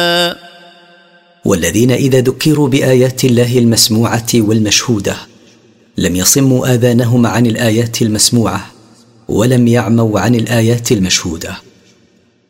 والذين إذا ذكروا بآيات الله المسموعة والمشهودة لم يصموا آذانهم عن الآيات المسموعة ولم يعموا عن الآيات المشهودة.